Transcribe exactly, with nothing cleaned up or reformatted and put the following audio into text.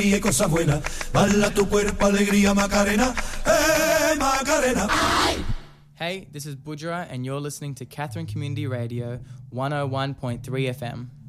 y cosa buena. Bala tu cuerpo, alegría, Macarena. Hey, Macarena. Hey, this is Budra, and you're listening to Catherine Community Radio one oh one point three F M.